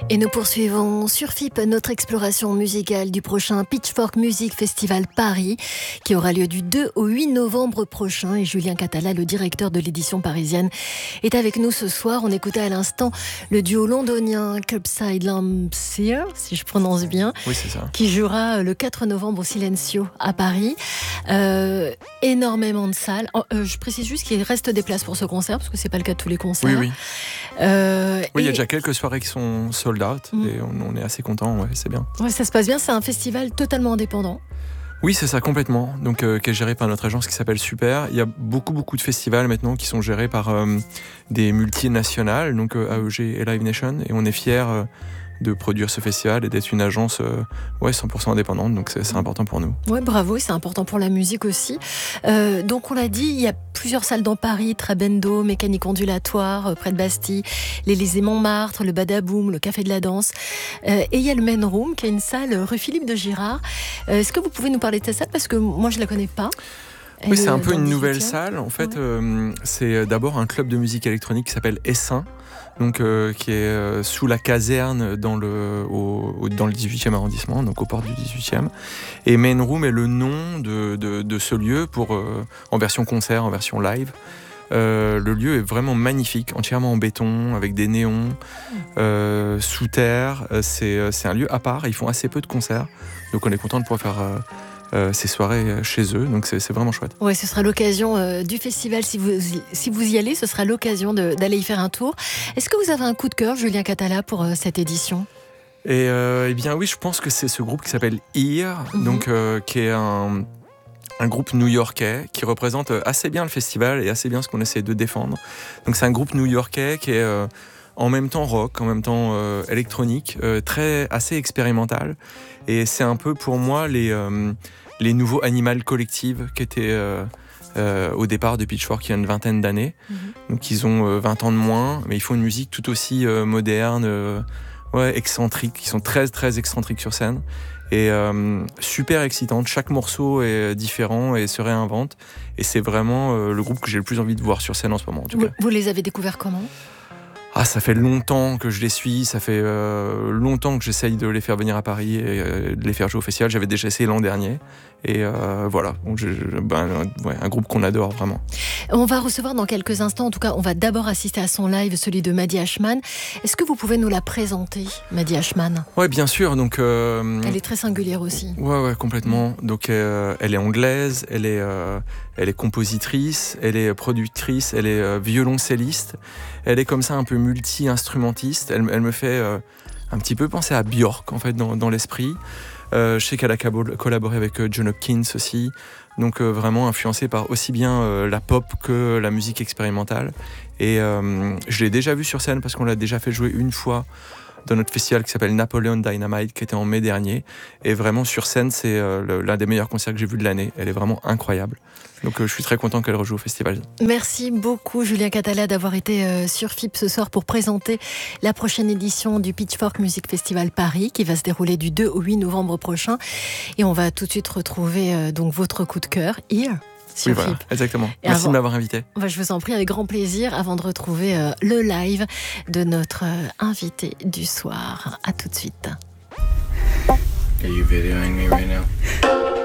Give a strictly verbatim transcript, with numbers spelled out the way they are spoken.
Et nous poursuivons sur F I P notre exploration musicale du prochain Pitchfork Music Festival Paris qui aura lieu du deux au huit novembre prochain. Et Julien Catala, le directeur de l'édition parisienne, est avec nous ce soir. On écoutait à l'instant le duo londonien Curbside Lampseer, si je prononce bien, oui, c'est ça, qui jouera le quatre novembre au Silencio à Paris. Euh, énormément de salles. Euh, je précise juste qu'il reste des places pour ce concert parce que c'est pas le cas de tous les concerts. Oui, oui. Euh, oui, il et... y a déjà quelques soirées qui sont sold out mmh. et on, on est assez contents, ouais, c'est bien. Ouais, ça se passe bien, c'est un festival totalement indépendant. Oui, c'est ça, complètement. Donc, euh, qui est géré par notre agence qui s'appelle Super. Il y a beaucoup, beaucoup de festivals maintenant qui sont gérés par euh, des multinationales, donc euh, A E G et Live Nation, et on est fiers euh, de produire ce festival et d'être une agence euh, ouais, cent pour cent indépendante, donc c'est, c'est important pour nous. Ouais, bravo, c'est important pour la musique aussi. Euh, donc on l'a dit, il y a plusieurs salles dans Paris, Trabendo, Mécanique Ondulatoire, euh, près de Bastille, l'Élysée Montmartre, le Badaboom, le Café de la Danse. Euh, et il y a le Main Room, qui est une salle rue Philippe de Girard. Euh, est-ce que vous pouvez nous parler de cette salle? Parce que moi, je ne la connais pas. Elle oui, c'est un peu une nouvelle salle. En fait, ouais. euh, c'est d'abord un club de musique électronique qui s'appelle Essin, donc euh, qui est euh, sous la caserne dans le au, au, dans le dix-huitième arrondissement, donc aux portes du dix-huitième. Et Main Room est le nom de de, de ce lieu pour euh, en version concert, en version live. Euh, le lieu est vraiment magnifique, entièrement en béton, avec des néons, euh, sous terre. C'est c'est un lieu à part. Ils font assez peu de concerts, donc on est content de pouvoir faire euh, Euh, ces soirées chez eux, donc c'est, c'est vraiment chouette. Oui, ce sera l'occasion euh, du festival, si vous, si vous y allez, ce sera l'occasion de, d'aller y faire un tour. Est-ce que vous avez un coup de cœur, Julien Catala, pour euh, cette édition? Et euh, eh bien oui, je pense que c'est ce groupe qui s'appelle Ear, mm-hmm. donc, euh, qui est un, un groupe new-yorkais qui représente assez bien le festival et assez bien ce qu'on essaie de défendre. Donc c'est un groupe new-yorkais qui est euh, en même temps rock, en même temps euh, électronique, euh, très, assez expérimental. Et c'est un peu pour moi les... Euh, les nouveaux Animal Collective qui étaient euh, euh, au départ de Pitchfork il y a une vingtaine d'années. Mmh. Donc ils ont euh, vingt ans de moins, mais ils font une musique tout aussi euh, moderne, euh, ouais, excentrique. Ils sont très très excentriques sur scène et euh, super excitante. Chaque morceau est différent et se réinvente. Et c'est vraiment euh, le groupe que j'ai le plus envie de voir sur scène en ce moment. En tout vous, cas. vous les avez découverts comment ? Ah, ça fait longtemps que je les suis, ça fait euh, longtemps que j'essaye de les faire venir à Paris et euh, de les faire jouer au festival. J'avais déjà essayé l'an dernier. Et euh, voilà, donc je, je, ben, ouais, un groupe qu'on adore vraiment. On va recevoir dans quelques instants, en tout cas, on va d'abord assister à son live, celui de Maddy Ashman. Est-ce que vous pouvez nous la présenter, Maddy Ashman ? Ouais, bien sûr. Donc, euh, elle est très singulière aussi. Ouais, ouais, complètement. Donc, euh, elle est anglaise, elle est, euh, elle est compositrice, elle est productrice, elle est euh, violoncelliste. Elle est comme ça un peu multi-instrumentiste. Elle, elle me fait euh, un petit peu penser à Björk, en fait, dans, dans l'esprit. Euh, je sais qu'elle a collaboré avec euh, John Hopkins aussi, donc euh, vraiment influencée par aussi bien euh, la pop que la musique expérimentale. Et euh, je l'ai déjà vue sur scène parce qu'on l'a déjà fait jouer une fois dans notre festival qui s'appelle Napoleon Dynamite, qui était en mai dernier. Et vraiment, sur scène, c'est euh, le, l'un des meilleurs concerts que j'ai vus de l'année. Elle est vraiment incroyable. Donc, euh, je suis très content qu'elle rejoue au festival. Merci beaucoup, Julien Catala, d'avoir été euh, sur F I P ce soir pour présenter la prochaine édition du Pitchfork Music Festival Paris, qui va se dérouler du deux au huit novembre prochain. Et on va tout de suite retrouver euh, donc votre coup de cœur, Here. Sur oui, voilà, F I P. Exactement. Et Merci avant, de m'avoir invité. Bah, je vous en prie, avec grand plaisir, avant de retrouver euh, le live de notre euh, invité du soir. À tout de suite. Are you videoing me right now?